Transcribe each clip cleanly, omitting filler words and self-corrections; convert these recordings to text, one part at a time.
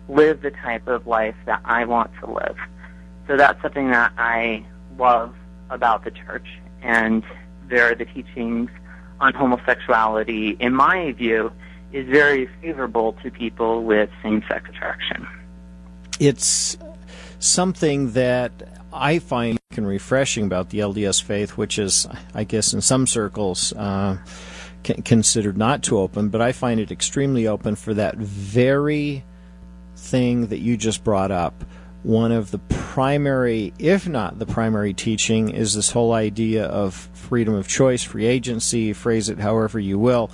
live the type of life that I want to live. So that's something that I love about the church, and the teachings on homosexuality, in my view, is very favorable to people with same-sex attraction. It's something that I find refreshing about the LDS faith, which is, I guess, in some circles considered not too open, but I find it extremely open for that very thing that you just brought up. One of the primary, if not the primary teaching, is this whole idea of freedom of choice, free agency, phrase it however you will.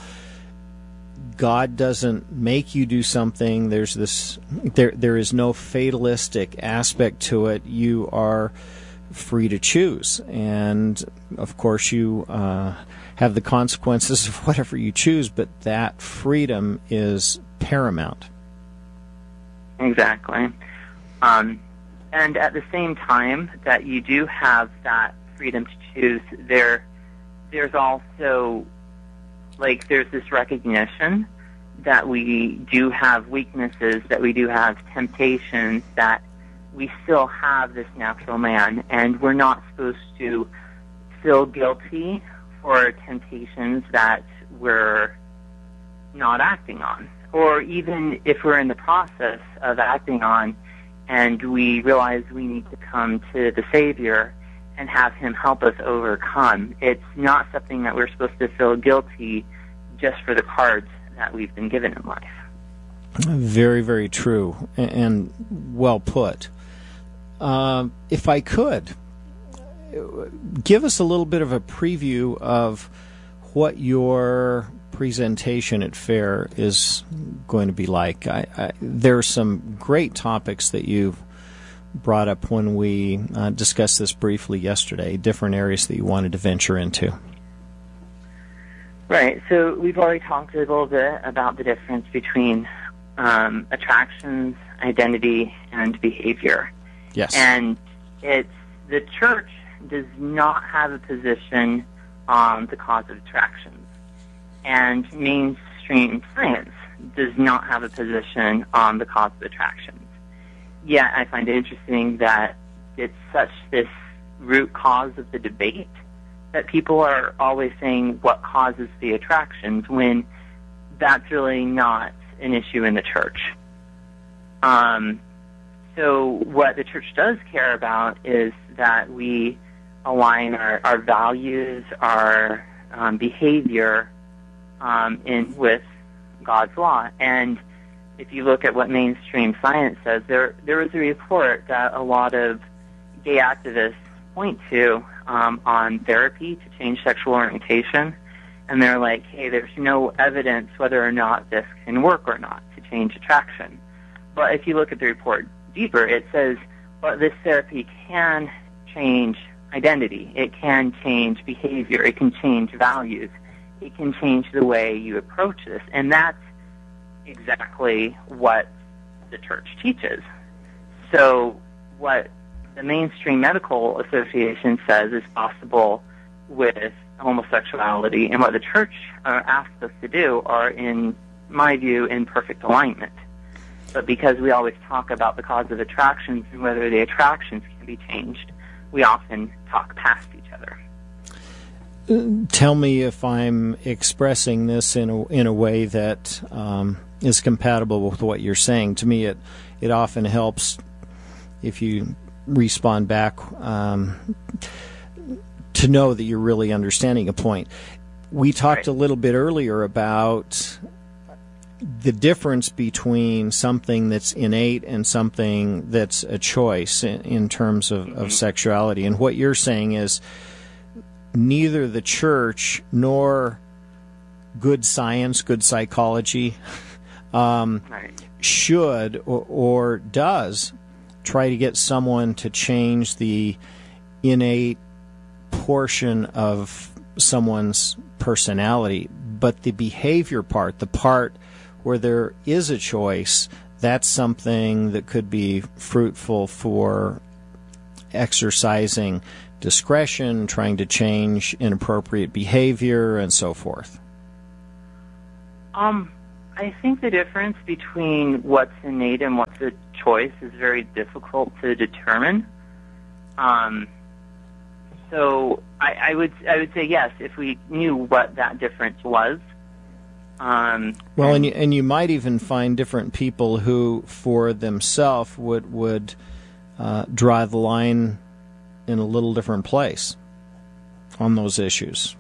God doesn't make you do something. There is no fatalistic aspect to it. You are free to choose, and of course you have the consequences of whatever you choose, but that freedom is paramount. Exactly. And at the same time that you do have that freedom to choose, there's also, there's this recognition that we do have weaknesses, that we do have temptations, that we still have this natural man, and we're not supposed to feel guilty for temptations that we're not acting on. Or even if we're in the process of acting on and we realize we need to come to the Savior and have Him help us overcome, it's not something that we're supposed to feel guilty just for the cards that we've been given in life. Very, very true, and well put. If I could, give us a little bit of a preview of what your presentation at FAIR is going to be like. There are some great topics that you brought up when we discussed this briefly yesterday, different areas that you wanted to venture into. Right. So we've already talked a little bit about the difference between attractions, identity, and behavior. Yes. And the church does not have a position on the cause of attractions. And mainstream science does not have a position on the cause of attractions. Yet I find it interesting that it's such this root cause of the debate that people are always saying what causes the attractions when that's really not an issue in the church. So what the church does care about is that we align our values, our behavior with God's law. And if you look at what mainstream science says, there was a report that a lot of gay activists point to on therapy to change sexual orientation. And they're like, hey, there's no evidence whether or not this can work or not to change attraction. But if you look at the report deeper, it says, well, this therapy can change identity. It can change behavior. It can change values. It can change the way you approach this. And that's exactly what the church teaches. So what the Mainstream Medical Association says is possible with homosexuality and what the church asks us to do are, in my view, in perfect alignment. But because we always talk about the cause of attractions and whether the attractions can be changed, we often talk past each other. Tell me if I'm expressing this in a way that is compatible with what you're saying. To me, it often helps if you respond back to know that you're really understanding a point. We talked a little bit earlier about the difference between something that's innate and something that's a choice in terms of sexuality. And what you're saying is neither the church nor good science, good psychology should or does try to get someone to change the innate portion of someone's personality, but the behavior part, the part where there is a choice, that's something that could be fruitful for exercising discretion, trying to change inappropriate behavior, and so forth. I think the difference between what's innate and what's a choice is very difficult to determine. So I would say yes, if we knew what that difference was. Well, and you might even find different people who, for themselves, would draw the line in a little different place on those issues.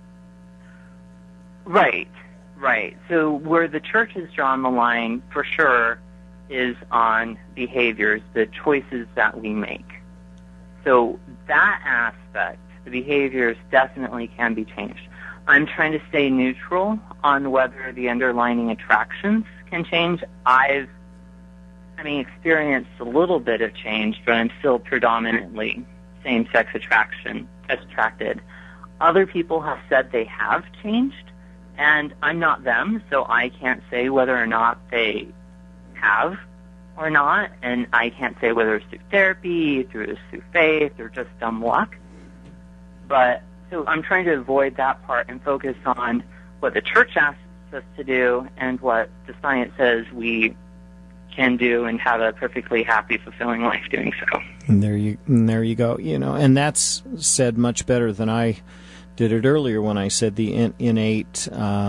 Right. So where the church has drawn the line, for sure, is on behaviors, the choices that we make. So that aspect, the behaviors, definitely can be changed. I'm trying to stay neutral on whether the underlying attractions can change. I've experienced a little bit of change, but I'm still predominantly same-sex attracted. Other people have said they have changed, and I'm not them, so I can't say whether or not they have or not, and I can't say whether it's through therapy, through faith, or just dumb luck. But so I'm trying to avoid that part and focus on what the church asks us to do and what the science says we can do and have a perfectly happy, fulfilling life doing so. And there you go. And that's said much better than I did it earlier when I said the innate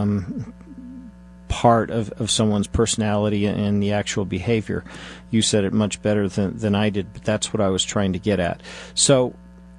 part of someone's personality and the actual behavior. You said it much better than I did, but that's what I was trying to get at. So,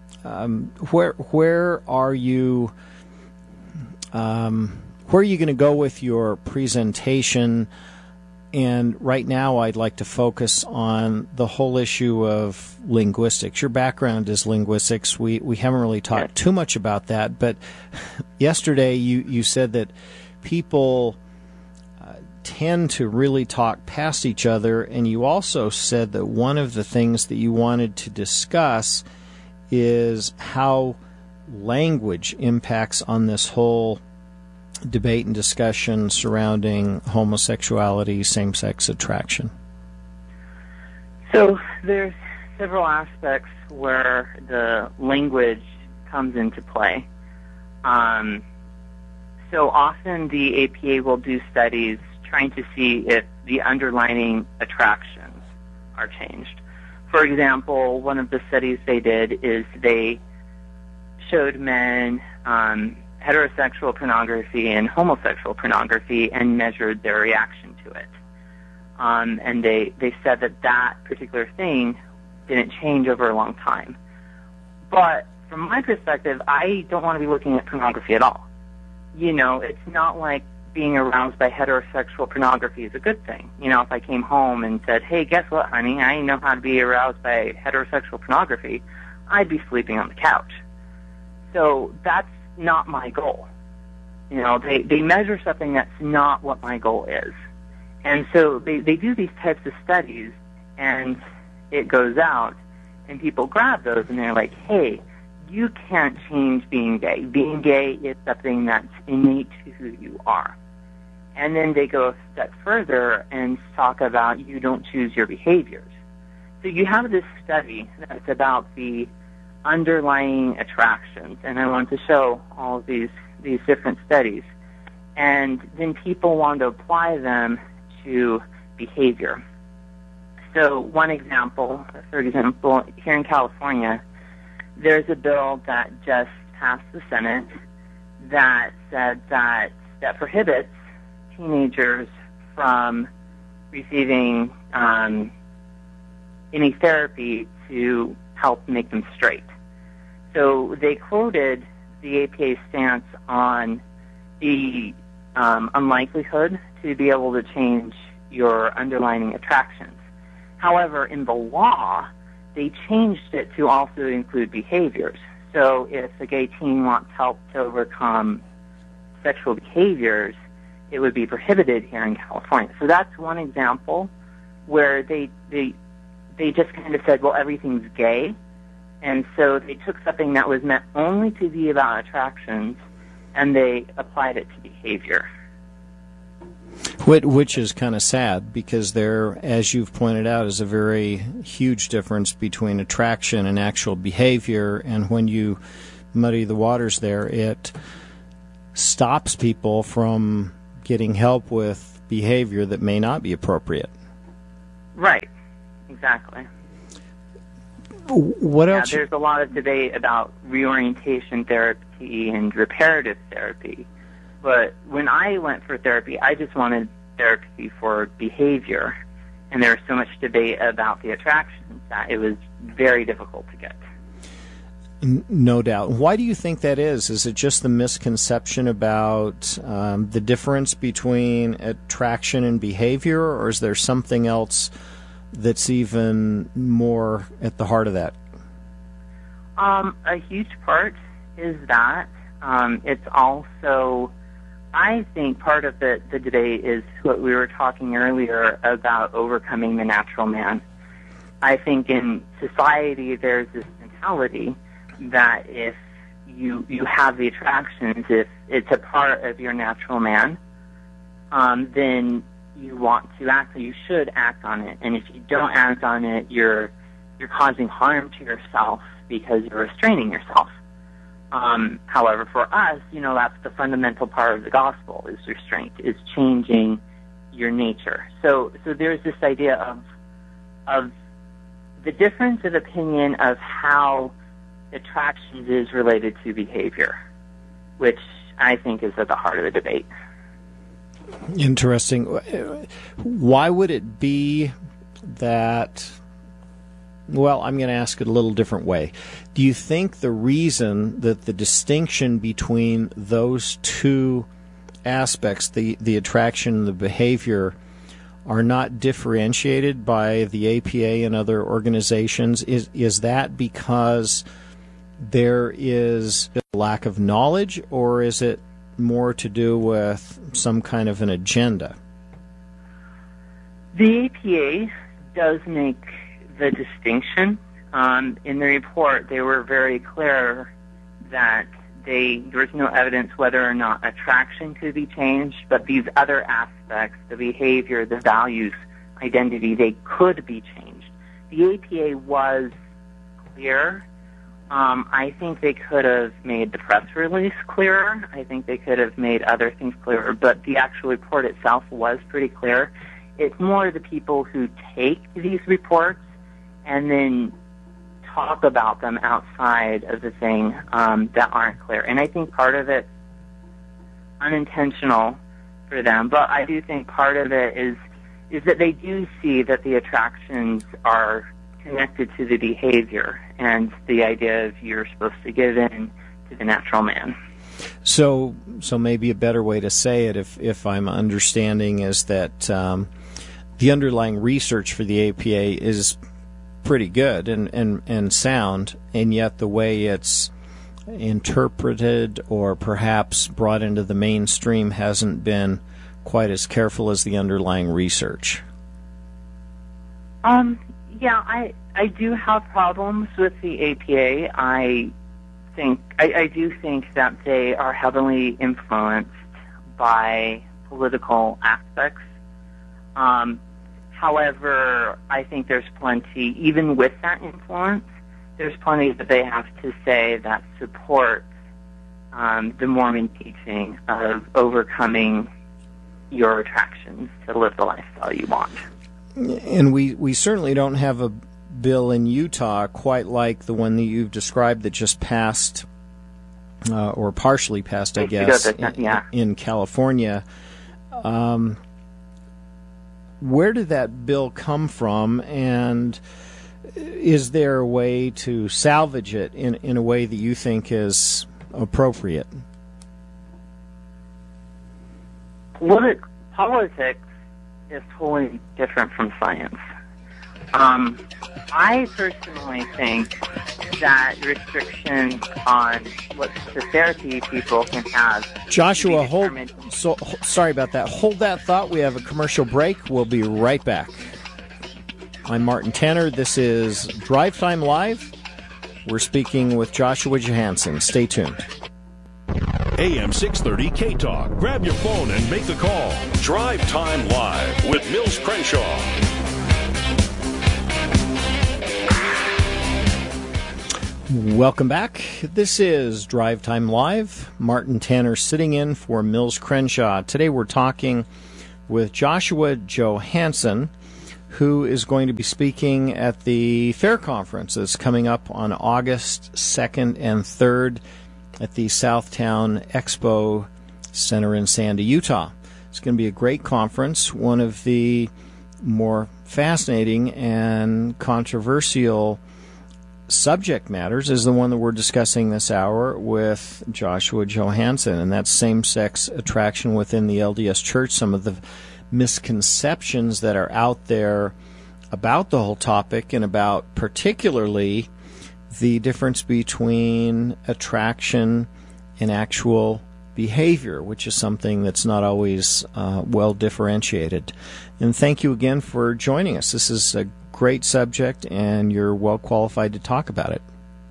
where are you? Where are you going to go with your presentation? And right now, I'd like to focus on the whole issue of linguistics. Your background is linguistics. We haven't really talked too much about that, but yesterday you said that people tend to really talk past each other, and you also said that one of the things that you wanted to discuss is how language impacts on this whole debate and discussion surrounding homosexuality, same-sex attraction. So there's several aspects where the language comes into play. So often the APA will do studies trying to see if the underlying attractions are changed. For example, one of the studies they did is they showed men heterosexual pornography and homosexual pornography and measured their reaction to it. And they said that particular thing didn't change over a long time. But from my perspective, I don't want to be looking at pornography at all. It's not like being aroused by heterosexual pornography is a good thing. If I came home and said, hey, guess what, honey, I know how to be aroused by heterosexual pornography, I'd be sleeping on the couch. So that's not my goal. They measure something that's not what my goal is. And so they do these types of studies, and it goes out, and people grab those, and they're like, hey, you can't change being gay. Being gay is something that's innate to who you are. And then they go a step further and talk about you don't choose your behaviors. So you have this study that's about the underlying attractions, and I want to show all of these different studies. And then people want to apply them to behavior. So one example, for example, here in California, there's a bill that just passed the Senate that said that prohibits teenagers from receiving any therapy to help make them straight. So they quoted the APA stance on the unlikelihood to be able to change your underlying attractions. However, in the law, they changed it to also include behaviors. So if a gay teen wants help to overcome sexual behaviors, it would be prohibited here in California. So that's one example where they just kind of said, well, everything's gay. And so they took something that was meant only to be about attractions, and they applied it to behavior. Which is kind of sad, because there, as you've pointed out, is a very huge difference between attraction and actual behavior. And when you muddy the waters there, it stops people from getting help with behavior that may not be appropriate. Right. Exactly. What else? There's a lot of debate about reorientation therapy and reparative therapy. But when I went for therapy, I just wanted therapy for behavior. And there was so much debate about the attractions that it was very difficult to get. No doubt. Why do you think that is? Is it just the misconception about the difference between attraction and behavior, or is there something else that's even more at the heart of that? A huge part is that. It's also, I think part of the debate is what we were talking earlier about overcoming the natural man. I think in society there's this mentality that if you have the attractions, if it's a part of your natural man, then you want to act, or you should act on it. And if you don't act on it, you're causing harm to yourself because you're restraining yourself. However, for us, that's the fundamental part of the gospel, is restraint, is changing your nature. So there's this idea of the difference of opinion of how attractions is related to behavior, which I think is at the heart of the debate. Interesting. Why would it be that... Well, I'm going to ask it a little different way. Do you think the reason that the distinction between those two aspects, the attraction and the behavior, are not differentiated by the APA and other organizations, is that because there is a lack of knowledge, or is it more to do with some kind of an agenda? The APA does make the distinction. In the report, they were very clear that there was no evidence whether or not attraction could be changed, but these other aspects, the behavior, the values, identity, they could be changed. The APA was clear. I think they could have made the press release clearer. I think they could have made other things clearer, but the actual report itself was pretty clear. It's more the people who take these reports and then talk about them outside of the thing that aren't clear. And I think part of it's unintentional for them, but I do think part of it is that they do see that the attractions are connected to the behavior and the idea of you're supposed to give in to the natural man. So maybe a better way to say it, if I'm understanding, is that the underlying research for the APA is pretty good and sound, and yet the way it's interpreted or perhaps brought into the mainstream hasn't been quite as careful as the underlying research. Yeah, I do have problems with the APA. I do think that they are heavily influenced by political aspects. However, I think there's plenty, even with that influence, there's plenty that they have to say that support the Mormon teaching of overcoming your attractions to live the lifestyle you want. And we certainly don't have a bill in Utah quite like the one that you've described that just passed, or partially passed, I guess, in California. Where did that bill come from, and is there a way to salvage it in a way that you think is appropriate? Politics is totally different from science. I personally think that restrictions on what the therapy people can have... Joshua, sorry about that. Hold that thought. We have a commercial break. We'll be right back. I'm Martin Tanner. This is Drive Time Live. We're speaking with Joshua Johansson. Stay tuned. AM 630 K-Talk. Grab your phone and make the call. Drive Time Live with Mills Crenshaw. Welcome back. This is Drive Time Live. Martin Tanner sitting in for Mills Crenshaw. Today we're talking with Joshua Johansson, who is going to be speaking at the Fair Conference that's coming up on August 2nd and 3rd at the Southtown Expo Center in Sandy, Utah. It's going to be a great conference. One of the more fascinating and controversial subject matters is the one that we're discussing this hour with Joshua Johansson, and that's same-sex attraction within the LDS Church, some of the misconceptions that are out there about the whole topic, and about particularly the difference between attraction and actual behavior, which is something that's not always well differentiated. And thank you again for joining us. This is a great subject, and you're well qualified to talk about it.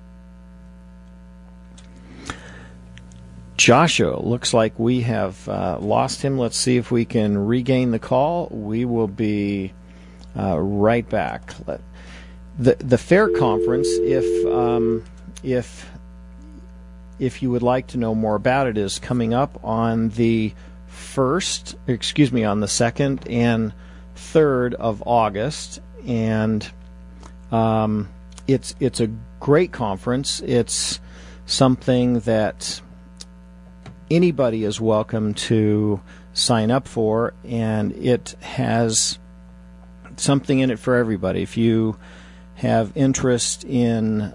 Joshua, looks like we have lost him. Let's see if we can regain the call. We will be right back. The Fair Conference, if you would like to know more about it, is coming up on the 2nd and 3rd of August, and it's a great conference. It's something that anybody is welcome to sign up for, and it has something in it for everybody. If you have interest in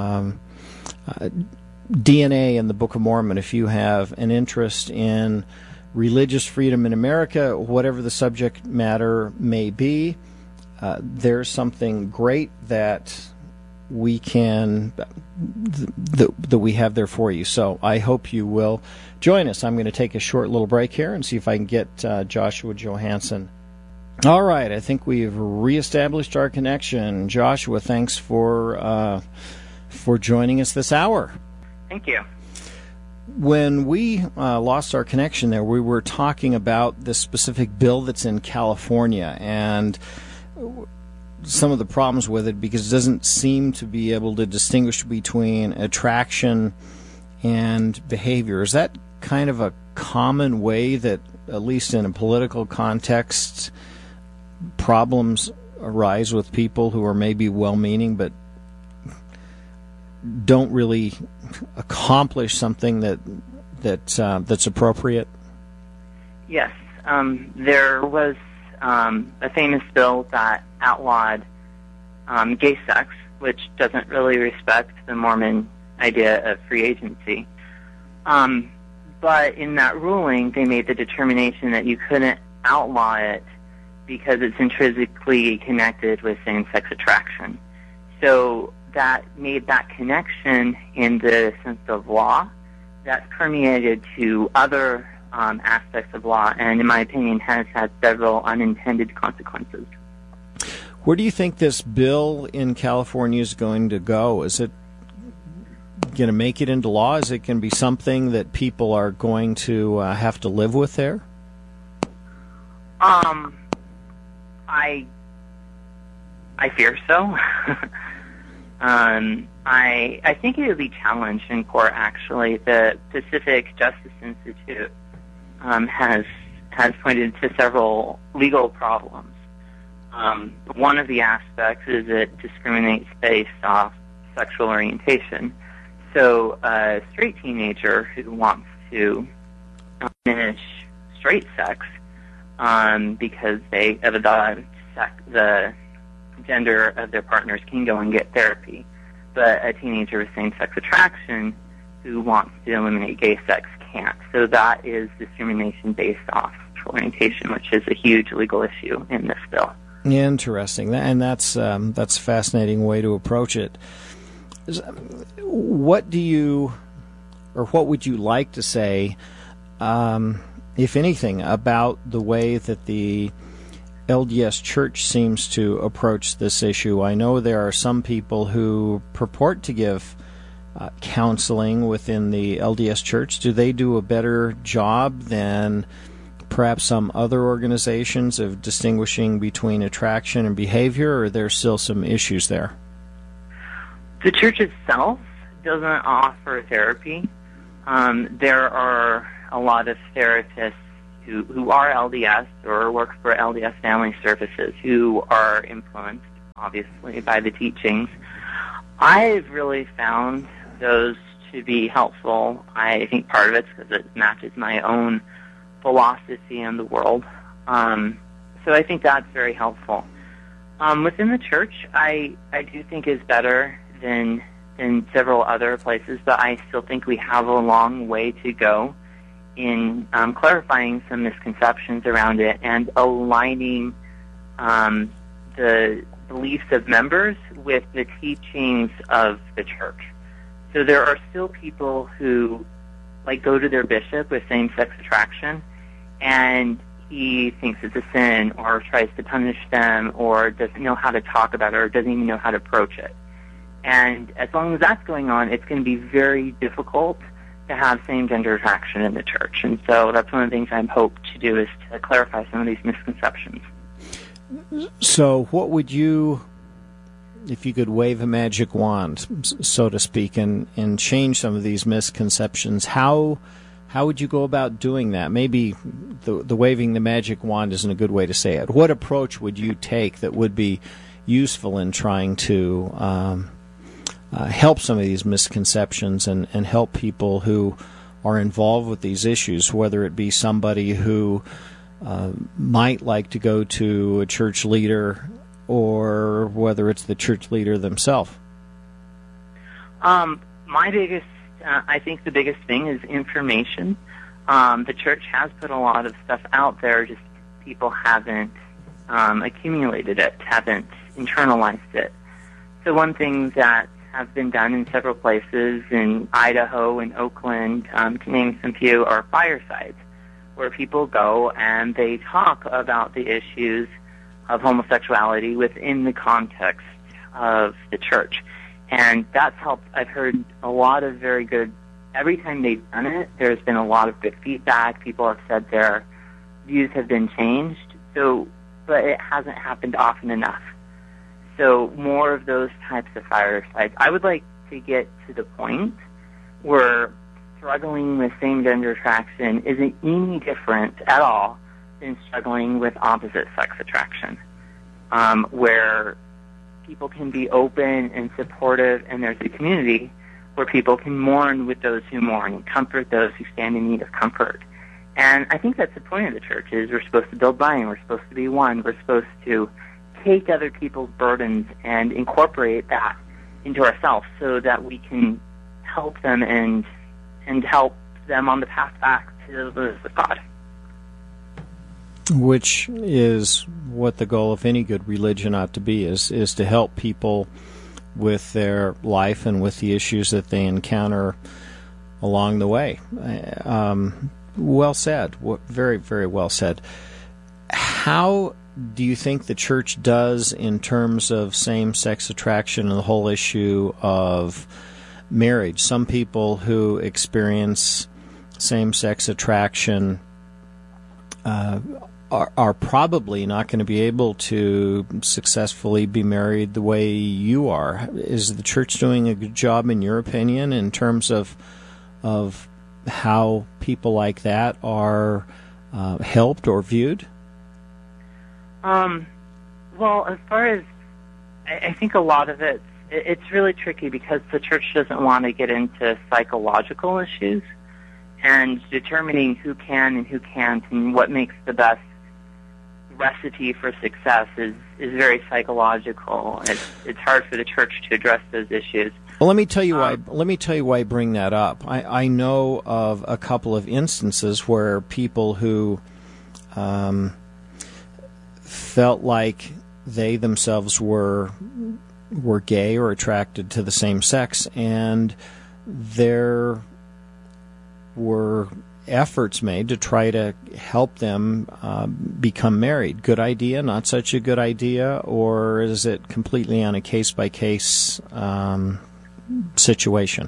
DNA and the Book of Mormon, if you have an interest in religious freedom in America, whatever the subject matter may be, there's something great that we can that we have there for you. So I hope you will join us. I'm going to take a short little break here and see if I can get Joshua Johansson. All right, I think we've reestablished our connection. Joshua, thanks for joining us this hour. Thank you. When we lost our connection there, we were talking about the specific bill that's in California and some of the problems with it, because it doesn't seem to be able to distinguish between attraction and behavior. Is that kind of a common way that, at least in a political context, problems arise with people who are maybe well-meaning but don't really accomplish something that's appropriate? Yes. There was a famous bill that outlawed gay sex, which doesn't really respect the Mormon idea of free agency. But in that ruling, they made the determination that you couldn't outlaw it because it's intrinsically connected with same-sex attraction. So that made that connection in the sense of law that's permeated to other aspects of law, and in my opinion has had several unintended consequences. Where do you think this bill in California is going to go? Is it going to make it into law? Is it going to be something that people are going to have to live with there? I fear so. I think it will be challenged in court, actually. The Pacific Justice Institute has pointed to several legal problems. One of the aspects is it discriminates based off sexual orientation. So a straight teenager who wants to diminish straight sex because they have adopted the gender of their partners can go and get therapy. But a teenager with same-sex attraction who wants to eliminate gay sex can't. So that is discrimination based off sexual orientation, which is a huge legal issue in this bill. Interesting, and that's a fascinating way to approach it. What do you, or what would you like to say, if anything, about the way that the LDS Church seems to approach this issue? I know there are some people who purport to give counseling within the LDS Church. Do they do a better job than perhaps some other organizations of distinguishing between attraction and behavior, or are there still some issues there? The Church itself doesn't offer therapy. There are a lot of therapists who are LDS or work for LDS Family Services who are influenced, obviously, by the teachings. I've really found those to be helpful. I think part of it's because it matches my own philosophy in the world. So I think that's very helpful. Within the church, I do think is better than several other places, but I still think we have a long way to go in clarifying some misconceptions around it and aligning the beliefs of members with the teachings of the church. So there are still people who go to their bishop with same-sex attraction, and he thinks it's a sin or tries to punish them or doesn't know how to talk about it or doesn't even know how to approach it. And as long as that's going on, it's going to be very difficult to have same-gender attraction in the church. And so that's one of the things I hope to do is to clarify some of these misconceptions. So what would you, if you could wave a magic wand, so to speak, and change some of these misconceptions, how would you go about doing that? Maybe the waving the magic wand isn't a good way to say it. What approach would you take that would be useful in trying to help some of these misconceptions and help people who are involved with these issues, whether it be somebody who might like to go to a church leader or whether it's the church leader themselves? I think the biggest thing is information. The church has put a lot of stuff out there, just people haven't accumulated it, haven't internalized it. So one thing that have been done in several places in Idaho and Oakland, to name some few, are firesides, where people go and they talk about the issues of homosexuality within the context of the church. And that's helped. I've heard a lot of very good, every time they've done it, there's been a lot of good feedback. People have said their views have been changed. So, but it hasn't happened often enough. So more of those types of firesides. I would like to get to the point where struggling with same-gender attraction isn't any different at all than struggling with opposite-sex attraction, where people can be open and supportive, and there's a community where people can mourn with those who mourn and comfort those who stand in need of comfort. And I think that's the point of the church, is we're supposed to build body, we're supposed to be one, we're supposed to take other people's burdens and incorporate that into ourselves so that we can help them and help them on the path back to the God. Which is what the goal of any good religion ought to be, is to help people with their life and with the issues that they encounter along the way. Well said. Very, very well said. How do you think the church does in terms of same-sex attraction and the whole issue of marriage? Some people who experience same-sex attraction are probably not going to be able to successfully be married the way you are. Is the church doing a good job, in your opinion, in terms of how people like that are helped or viewed? Well, as far as I think a lot of it's really tricky because the church doesn't want to get into psychological issues, and determining who can and who can't and what makes the best recipe for success is very psychological. It's hard for the church to address those issues. Well, let me tell you why. Let me tell you why I bring that up. I know of a couple of instances where people who felt like they themselves were gay or attracted to the same sex, and there were efforts made to try to help them become married. Good idea, not such a good idea, or is it completely on a case-by-case situation?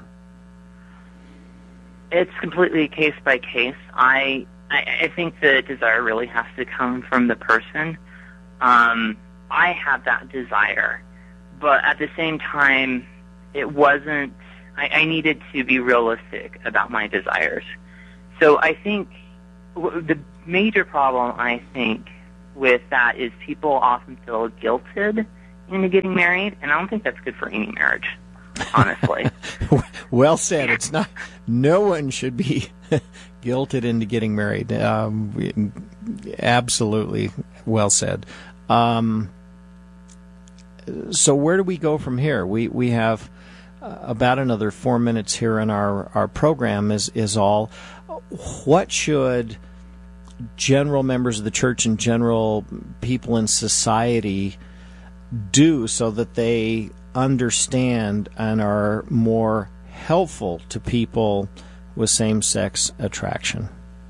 It's completely case-by-case. I think the desire really has to come from the person. I have that desire, but at the same time, it wasn't. I needed to be realistic about my desires. So I think major problem, I think, with that is people often feel guilted into getting married, and I don't think that's good for any marriage, honestly. Well said. It's not. No one should be guilted into getting married. Absolutely well said. So where do we go from here? We have about another 4 minutes here in our program is all. What should general members of the church and general people in society do so that they understand and are more helpful to people with same-sex attraction?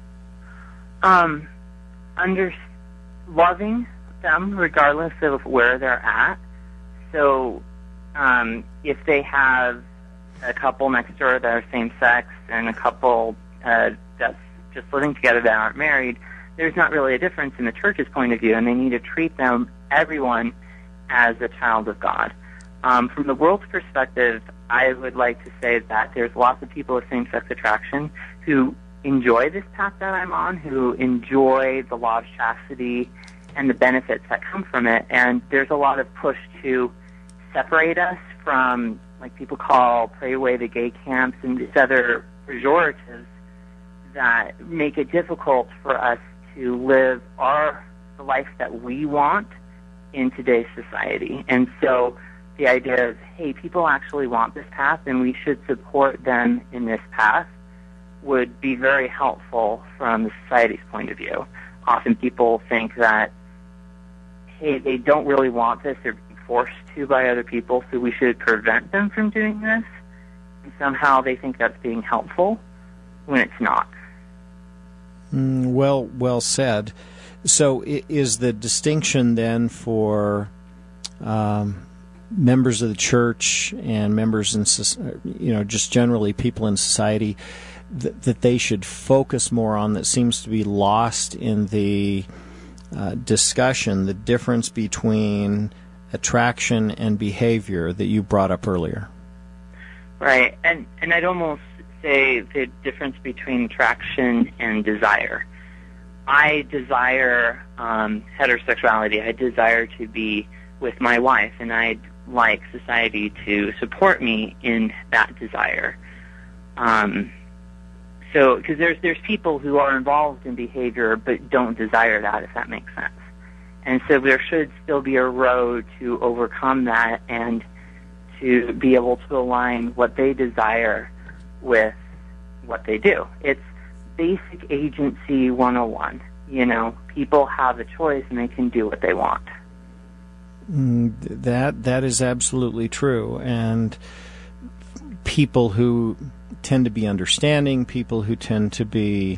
Loving them regardless of where they're at. So if they have a couple next door that are same-sex and a couple that's just living together that aren't married, there's not really a difference in the church's point of view, and they need to treat everyone as a child of God. From the world's perspective, I would like to say that there's lots of people with same-sex attraction who enjoy this path that I'm on, who enjoy the law of chastity and the benefits that come from it, and there's a lot of push to separate us from, like people call pray away the gay camps and these other pejoratives that make it difficult for us to live the life that we want in today's society. And so the idea of, hey, people actually want this path and we should support them in this path would be very helpful from the society's point of view. Often people think that, hey, they don't really want this, they're being forced to by other people, so we should prevent them from doing this. And somehow they think that's being helpful when it's not. Well said. So is the distinction then for members of the church and members in, just generally people in society, that they should focus more on, that seems to be lost in the discussion, the difference between attraction and behavior that you brought up earlier? Right, and I'd almost say the difference between attraction and desire. I desire heterosexuality. I desire to be with my wife, and I'd like society to support me in that desire. So, because there's people who are involved in behavior but don't desire that, if that makes sense. And so there should still be a road to overcome that and to be able to align what they desire with what they do. It's basic agency 101. People have a choice and they can do what they want. That is absolutely true. And people who tend to be understanding, people who tend to be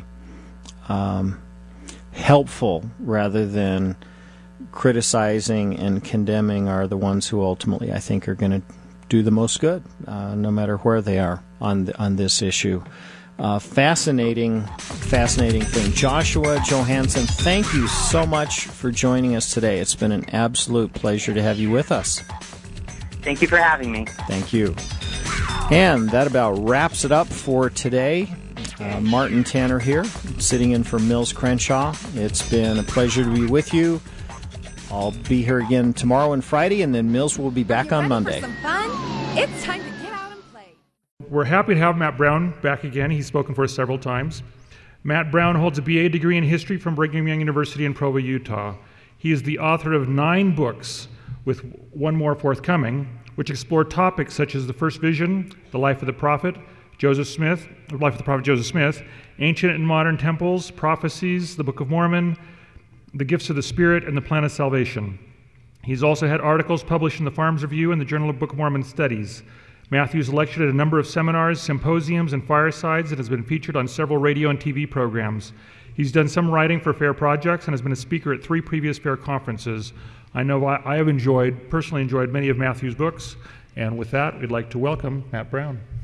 helpful rather than criticizing and condemning are the ones who ultimately, I think, are going to do the most good, no matter where they are on this issue. Fascinating thing. Joshua Johansson, thank you so much for joining us today. It's been an absolute pleasure to have you with us. Thank you for having me. Thank you. And that about wraps it up for today. Martin Tanner here, sitting in for Mills Crenshaw. It's been a pleasure to be with you. I'll be here again tomorrow and Friday, and then Mills will be back on Monday. For some fun? It's time to get out and play. We're happy to have Matt Brown back again. He's spoken for us several times. Matt Brown holds a BA degree in history from Brigham Young University in Provo, Utah. He is the author of 9 books, with one more forthcoming, which explore topics such as the First Vision, the life of the prophet Joseph Smith, ancient and modern temples, prophecies, the Book of Mormon, the gifts of the Spirit, and the plan of salvation. He's also had articles published in the Farms Review and the Journal of Book of Mormon Studies. Matthew's lectured at a number of seminars, symposiums, and firesides, and has been featured on several radio and TV programs. He's done some writing for FAIR projects and has been a speaker at 3 previous FAIR conferences. I know I have personally enjoyed many of Matthew's books, and with that, we'd like to welcome Matt Brown.